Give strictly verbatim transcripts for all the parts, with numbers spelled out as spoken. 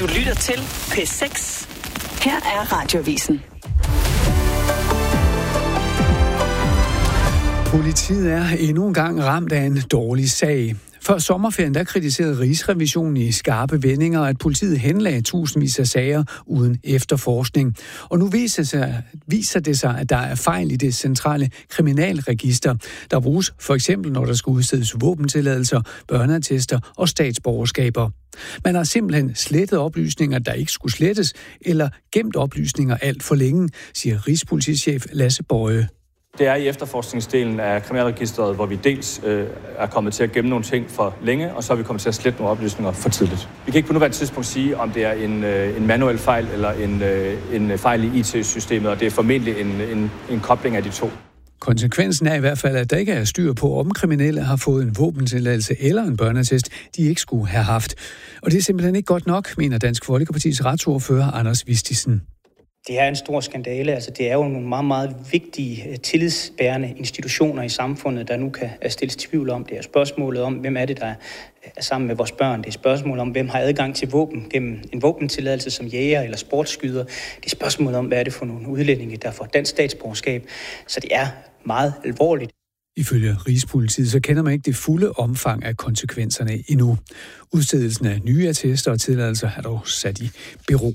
Du lytter til P seks. Her er Radioavisen. Politiet er endnu en gang ramt af en dårlig sag. Før sommerferien der kritiserede Rigsrevisionen i skarpe vendinger, at politiet henlagde tusindvis af sager uden efterforskning. Og nu viser, sig, viser det sig, at der er fejl i det centrale kriminalregister, der bruges for eksempel, når der skal udstedes våbentilladelser, børneattester og statsborgerskaber. Man har simpelthen slettet oplysninger, der ikke skulle slettes, eller gemt oplysninger alt for længe, siger Rigspolitichef Lasse Boje. Det er i efterforskningsdelen af kriminalregisteret, hvor vi dels øh, er kommet til at gemme nogle ting for længe, og så er vi kommet til at slette nogle oplysninger for tidligt. Vi kan ikke på nuværende tidspunkt sige, om det er en, øh, en manuel fejl eller en, øh, en fejl i I T-systemet, og det er formentlig en, en, en kobling af de to. Konsekvensen er i hvert fald, at der ikke er styr på, om kriminelle har fået en våbentilladelse eller en børneattest, de ikke skulle have haft. Og det er simpelthen ikke godt nok, mener Dansk Folkepartis retsordfører Anders Vistisen. Det er en stor skandale. Altså, det er jo nogle meget, meget vigtige, tillidsbærende institutioner i samfundet, der nu kan stilles tvivl om. Det er spørgsmålet om, hvem er det, der er sammen med vores børn. Det er spørgsmålet om, hvem har adgang til våben gennem en våbentilladelse som jæger eller sportsskyder. Det er spørgsmålet om, hvad er det for nogle udlændinge, der får dansk statsborgerskab. Så det er meget alvorligt. Ifølge Rigspolitiet så kender man ikke det fulde omfang af konsekvenserne endnu. Udstedelsen af nye attester og tilladelser er dog sat i bero.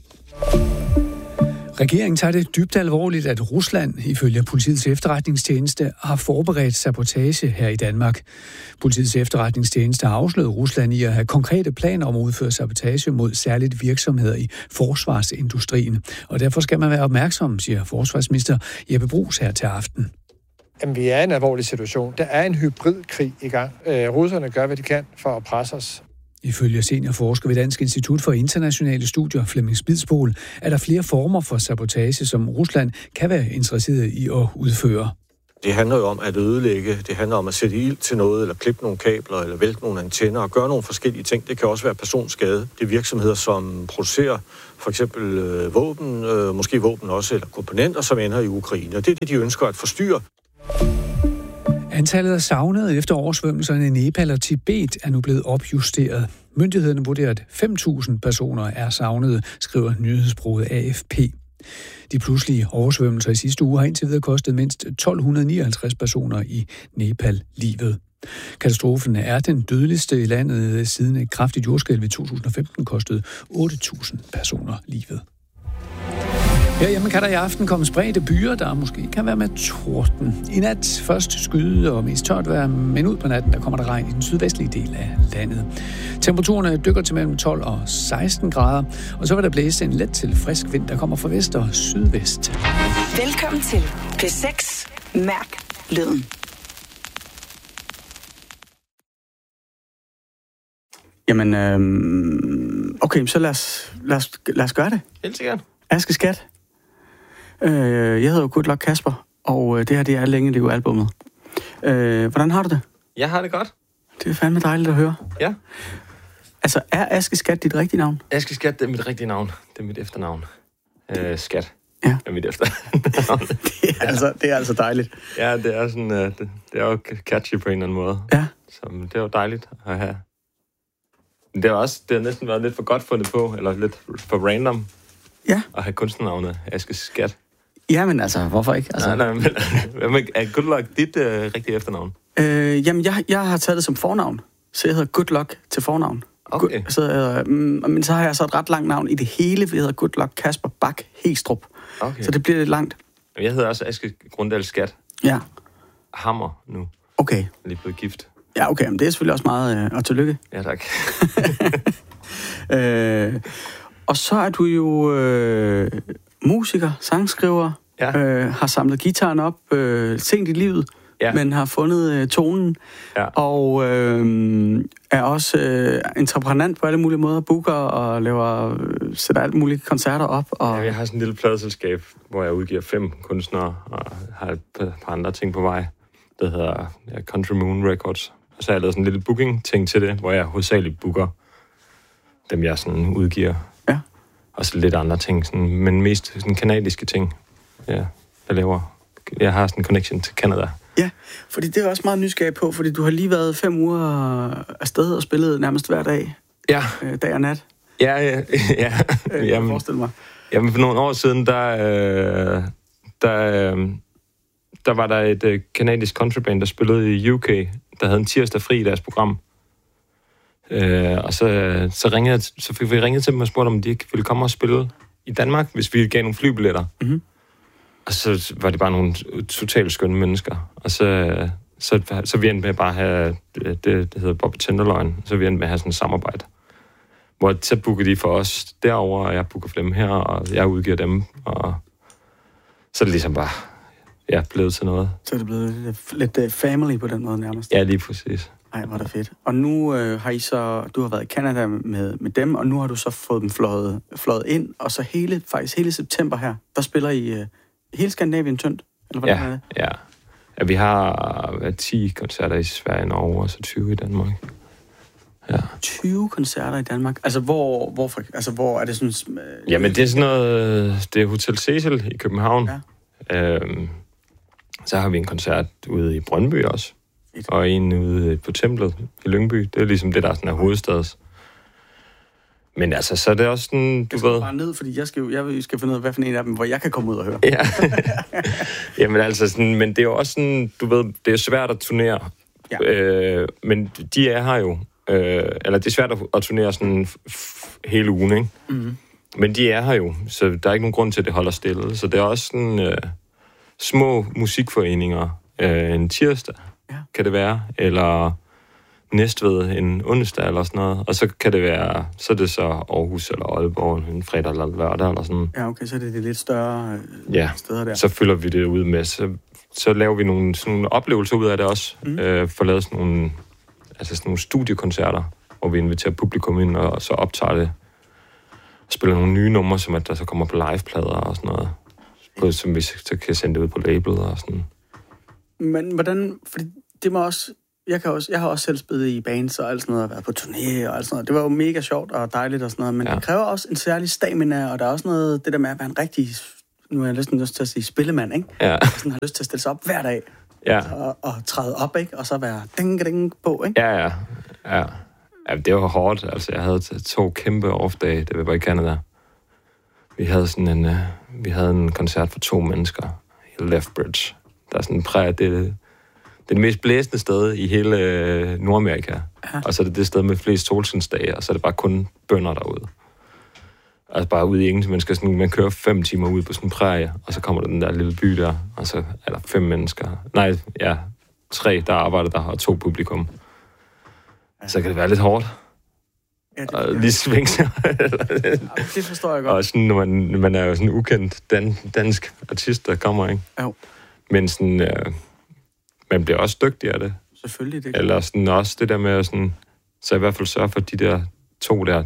Regeringen tager det dybt alvorligt, at Rusland, ifølge Politiets efterretningstjeneste, har forberedt sabotage her i Danmark. Politiets efterretningstjeneste har afsløret Rusland i at have konkrete planer om at udføre sabotage mod særligt virksomheder i forsvarsindustrien. Og derfor skal man være opmærksom, siger forsvarsminister Jeppe Bruus her til aften. Jamen, vi er i en alvorlig situation. Der er en hybridkrig i gang. Øh, russerne gør, hvad de kan for at presse os. Ifølge seniorforsker ved Dansk Institut for Internationale Studier, Flemming Spidsbol, er der flere former for sabotage, som Rusland kan være interesseret i at udføre. Det handler jo om at ødelægge, det handler om at sætte ild til noget, eller klippe nogle kabler, eller vælte nogle antenner, og gøre nogle forskellige ting. Det kan også være personskade. Det er virksomheder, som producerer for eksempel øh, våben, øh, måske våben også, eller komponenter, som ender i Ukraine. Og det er det, de ønsker at forstyrre. Antallet af savnede efter oversvømmelserne i Nepal og Tibet er nu blevet opjusteret. Myndighederne vurderer, at fem tusind personer er savnede, skriver nyhedsbureauet A F P. De pludselige oversvømmelser i sidste uge har indtil videre kostet mindst tolv nioghalvtreds personer i Nepal livet. Katastrofen er den dødeligste i landet siden et kraftigt jordskælv i to tusind og femten kostede otte tusind personer livet. Herhjemme kan der i aften komme spredte byer, der måske kan være med torden. I nat først skyde og mest tørt vejr, men ud på natten der kommer der regn i den sydvestlige del af landet. Temperaturerne dykker til mellem tolv og seksten grader, og så vil der blæse en let til frisk vind, der kommer fra vest og sydvest. Velkommen til P seks. Mærk lyden. Jamen, øh, okay, så lad os, lad, os, lad os gøre det. Helt sikkert. Aske Skat. Øh, jeg hedder jo Good Luck Kasper, og det her det er Længe Leve albummet. Øh, hvordan har du det? Jeg har det godt. Det er fandme dejligt at høre. Ja. Altså, er Aske Skat dit rigtige navn? Aske Skat, det er mit rigtige navn. Det er mit efternavn. Øh, Skat. Ja. Det er mit efternavn. det, er altså, det er altså dejligt. Ja, det er sådan, uh, det, det er jo catchy på en eller anden måde. Ja. Så det er jo dejligt at have. Det har også, det har næsten været lidt for godt fundet på, eller lidt for random. Ja. At have kunstnernavnet Aske Skat. Jamen altså, hvorfor ikke? Altså... Nej, nej, men er Good Luck dit uh, rigtige efternavn? Øh, jamen, jeg, jeg har taget det som fornavn, så jeg hedder Good Luck til fornavn. Okay. Så, øh, men så har jeg så et ret langt navn i det hele, vi hedder Good Luck Kasper Bak Hestrup. Okay. Så det bliver lidt langt. Jeg hedder også Aske Grundal Skat. Ja. Hammer nu. Okay. Jeg er lige blevet gift. Ja, okay, men det er selvfølgelig også meget, øh, og tillykke. Ja, tak. øh, og så er du jo øh, musiker, sangskriver, ja. øh, har samlet gitaren op øh, sent i livet, ja. men har fundet øh, tonen, ja. og øh, er også øh, entreprenant på alle mulige måder, booker og laver, øh, sætter alle mulige koncerter op. Og... Ja, jeg har sådan et lille pladeselskab, hvor jeg udgiver fem kunstnere, og har et par andre ting på vej. Det hedder ja, Country Moon Records. Og så har jeg lavet sådan en lille booking-ting til det, hvor jeg hovedsageligt booker dem, jeg sådan udgiver. Ja. Og så lidt andre ting, sådan, men mest sådan kanadiske ting. Ja, jeg laver. Jeg har sådan en connection til Canada. Ja, fordi det er også meget nysgerrig på, fordi du har lige været fem uger afsted og spillet nærmest hver dag. Ja. Øh, dag og nat. Ja, ja, ja. Øh, jamen, forestil mig. Jamen, for nogle år siden, der, øh, der, øh, der var der et øh, kanadisk countryband, der spillede i U K, der havde en tirsdag fri i deres program. Øh, og så, så, ringede, så fik vi ringet til dem og spurgte, om de ikke ville komme og spille i Danmark, hvis vi gav nogle flybilletter. Mm-hmm. Og så var det bare nogle totalt skønne mennesker. Og så, så, så vi endte med bare at have, det, det hedder Bobby Tenderloin, så vi endte med at have sådan et samarbejde. Hvor så booker de for os derover, og jeg booker for dem her, og jeg udgiver dem. Og så er det ligesom bare, ja, blevet til noget. Så er det blevet lidt, lidt family på den måde nærmest. Ja, lige præcis. Ej, hvor er det fedt. Og nu øh, har I så, du har været i Canada med, med dem, og nu har du så fået dem fløjet, fløjet ind, og så hele, faktisk hele september her, der spiller I øh, hele Skandinavien tyndt? Eller hvordan ja, er det? Ja, ja. Vi har været ti koncerter i Sverige, Norge, og så tyve i Danmark. Ja. tyve koncerter i Danmark? Altså, hvor, hvor, altså, hvor er det sådan... Øh, Jamen, det er sådan noget... Det er Hotel Cecil i København. Ja. Øhm, så har vi en koncert ude i Brøndby også. Fedt. Og en ude på Templet i Lyngby. Det er ligesom det, der er sådan er hovedstads. Men altså, så er det også sådan, du jeg skal ved... bare ned, fordi jeg skal, jeg skal finde ud af, hvad for en af dem, hvor jeg kan komme ud og høre. Ja. Jamen altså, sådan, men det er jo også sådan, du ved, det er svært at turnere. Ja. Øh, men de er her jo. Øh, eller det er svært at turnere sådan f- hele ugen, ikke? Mm-hmm. Men de er her jo, så der er ikke nogen grund til, at det holder stille. Så det er også sådan øh, små musikforeninger. Øh, en tirsdag, ja. Kan det være, eller Næstved en onsdag eller sådan noget. Og så kan det være, så er det så Aarhus eller Aalborg en fredag eller lørdag eller sådan. Ja, okay, så er det de lidt større øh, ja. Steder der. Så fylder vi det ud med, så, så laver vi nogle, sådan nogle oplevelser ud af det også. Mm. Øh, får lavet sådan nogle, altså sådan nogle studiekoncerter, hvor vi inviterer publikum ind, og så optager det. Spiller nogle nye numre, som at der så kommer på liveplader og sådan noget. På, som vi så kan sende det ud på labelet og sådan. Men hvordan, fordi det må også, jeg, kan også, jeg har også selv spillet i bands og alt sådan noget, og været på turné og alt sådan noget. Det var jo mega sjovt og dejligt og sådan noget, men ja. Det kræver også en særlig stamina, og der er også noget, det der med at være en rigtig, nu har jeg næsten lyst til at sige spillemand, ikke? Ja. Sådan har lyst til at stille sig op hver dag, ja. og, og træde op, ikke? Og så være ding, ding på, ikke? Ja, ja, ja. Ja, det var hårdt, altså jeg havde to kæmpe off-dage, det var bare i Canada. Vi havde sådan en, uh, vi havde en koncert for to mennesker i Lethbridge. Der er sådan en præg, det, det er det mest blæsende sted i hele øh, Nordamerika. Ja. Og så er det det sted med flest solskinsdage, og så er det bare kun bønder derude. Altså bare ude i ingenting. Man, skal sådan, man kører fem timer ud på sådan en præg, og så kommer der den der lille by der, og så er der fem mennesker. Nej, ja, tre, der arbejder der, og to publikum. Ja. Så kan det være lidt hårdt. Ja, det, og lige svinge sig. Det forstår jeg godt. Og sådan, når man, man er jo sådan en ukendt dan, dansk artist, der kommer, ikke? Jo. Men sådan, øh, man bliver også dygtig af det. Selvfølgelig, det. Eller sådan også det der med at sådan, så i hvert fald sørge for, at de der to der,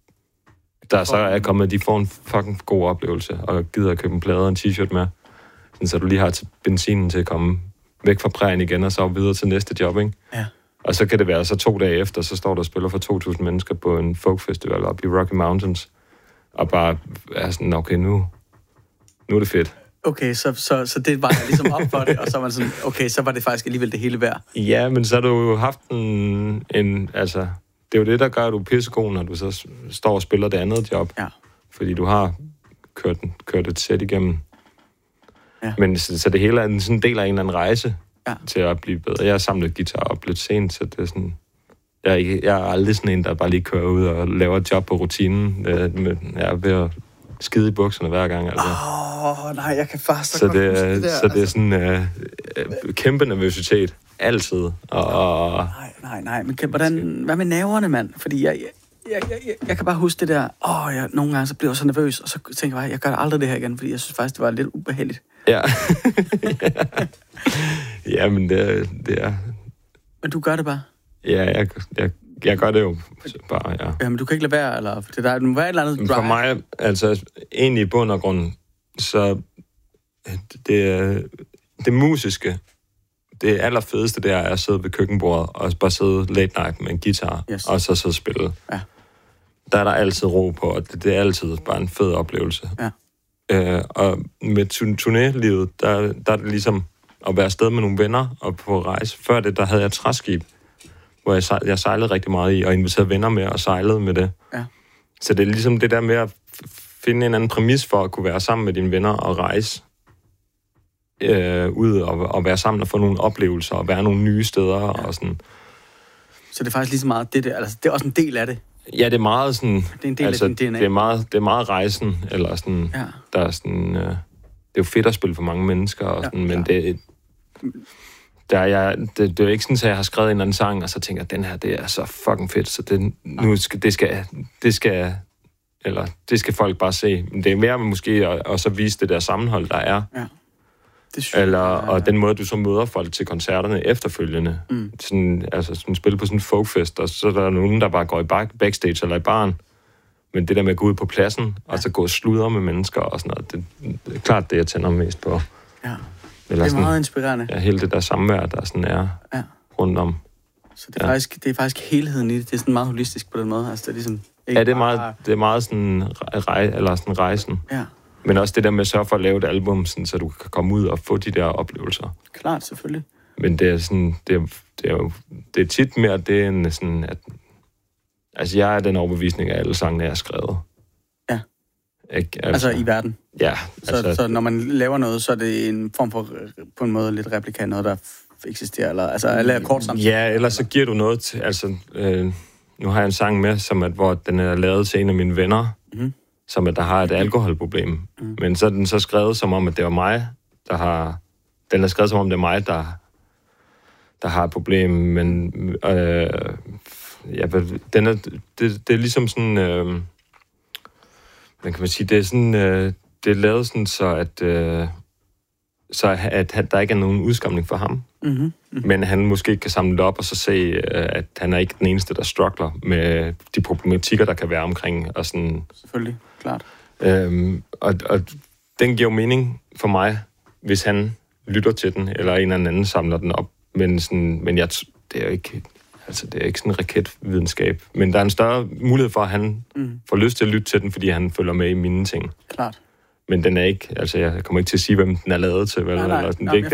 der så er kommet, de får en fucking god oplevelse, og gider at købe en plade og en t-shirt med. Sådan, så du lige har til benzinen til at komme væk fra prægen igen, og så videre til næste job, ikke? Ja. Og så kan det være, så to dage efter, så står der og spiller for to tusind mennesker på en folkfestival oppe i Rocky Mountains, og bare er sådan, okay, nu, nu er det fedt. Okay, så, så, så det var jeg ligesom op for det, og så var det sådan, okay, så var det faktisk alligevel det hele værd. Ja, men så har du jo haft en, en altså, det er jo det, der gør, at du er pissegod, når du så står og spiller det andet job. Ja. Fordi du har kørt, kørt et sæt igennem. Ja. Men så, så det hele er en sådan del af en eller anden rejse, ja. Til at blive bedre. Jeg har samlet guitar op lidt sent, så det er sådan... Jeg er, ikke, jeg er aldrig sådan en, der bare lige kører ud og laver et job på rutinen. Jeg er ved at skide i bukserne hver gang. Altså. Åh, oh, nej, jeg kan faktisk så, så godt det, huske det der. Så det er sådan øh, øh, kæmpe nervøsitet. Altid. Og, og, nej, nej, nej. Men kan, hvordan, hvad med nerverne, mand? Fordi jeg, jeg, jeg, jeg, jeg kan bare huske det der... Åh, oh, jeg, nogle gange så bliver jeg så nervøs, og så tænker jeg, jeg gør aldrig det her igen, fordi jeg synes faktisk, det var lidt ubehageligt. Ja. Ja, men det, det er... Men du gør det bare? Ja, jeg, jeg, jeg gør det jo bare, ja. Ja, men du kan ikke lade være, eller... Det der må være et eller andet drive. For mig, altså, egentlig i bund og grund, så det, det musiske, det allerfedeste, det er at sidde ved køkkenbordet og bare sidde late night med en guitar, yes. Og så sidde og spille. Ja. Der er der altid ro på, og det, det er altid bare en fed oplevelse. Ja. Øh, og med turnélivet, der, der er det ligesom at være afsted med nogle venner og på rejse. Før det, der havde jeg et træskib, hvor jeg, sej, jeg sejlede rigtig meget i, og inviterede venner med og sejlede med det. Ja. Så det er ligesom det der med at finde en anden præmis for at kunne være sammen med dine venner og rejse øh, ud og, og være sammen og få nogle oplevelser og være nogle nye steder ja. og sådan. Så det er faktisk lige så meget det der, altså det er også en del af det. Ja, det er meget sådan... Det er en del altså, af din D N A. Det er meget, det er meget rejsen, eller sådan... Ja. Der er sådan... Øh, det er jo fedt at spille for mange mennesker, og sådan, ja, men ja. det... Der er jeg, det, det er jo ikke sådan, at jeg har skrevet en eller anden sang, og så tænker jeg, den her, det er så fucking fedt, så det, nu skal, det skal... Det skal eller det skal folk bare se. Men det er mere måske at, at så vise det der sammenhold, der er. Ja. Det synes, eller, ja, ja. Og den måde, du så møder folk til koncerterne efterfølgende. Mm. Sådan, altså sådan spille på sådan en folkfest, og så er der nogen, der bare går i back, backstage eller i baren. Men det der med at gå ud på pladsen, ja. og så gå og sludre med mennesker og sådan noget, det, det er klart det, jeg tænder mest på. Ja. Eller det er sådan, meget inspirerende. Ja, hele det der samvær, der sådan er ja. rundt om. Så det er, ja. faktisk, det er faktisk helheden i det. Det er sådan meget holistisk på den måde. Altså, det er ligesom ja, det er meget, det er meget sådan, rej, eller sådan rejsen. Ja. Men også det der med at sørge for at lave et album, sådan, så du kan komme ud og få de der oplevelser. Klart, selvfølgelig. Men det er sådan, det er, det er jo det er tit mere det end sådan, at altså jeg er den overbevisning af alle sangene, jeg har skrevet. Ja. Ikke? Altså, altså i verden? Ja. Så, altså, så når man laver noget, så er det en form for, på en måde, lidt replika, noget, der eksisterer, eller altså, eller kort samtidig? Ja, eller så giver du noget til, altså, øh, nu har jeg en sang med, som at, hvor den er lavet til en af mine venner, mm-hmm. som at der har et alkoholproblem. Mm. Men så er den så skrevet som om, at det var mig, der har... Den er skrevet som om, det er mig, der, der har et problem, men... Øh, ja, den er, det, det er ligesom sådan... Øh, hvad kan man sige? Det er sådan... Øh, det er lavet sådan, så at... Øh, så at, at der ikke er nogen udskamning for ham. Mm-hmm. Mm-hmm. Men han måske kan samle det op og så se, at han er ikke den eneste, der struggler med de problematikker, der kan være omkring. Og sådan, selvfølgelig, klart. Øhm, og, og den giver jo mening for mig, hvis han lytter til den, eller en eller anden samler den op. Men, sådan, men jeg, det er jo ikke, altså, det er ikke sådan en raketvidenskab. Men der er en større mulighed for, at han mm. får lyst til at lytte til den, fordi han følger med i mine ting. Klart. Men den er ikke, altså jeg kommer ikke til at sige, hvem den er lavet til, vel? Nej, nej. Eller sådan, Nej, det er ikke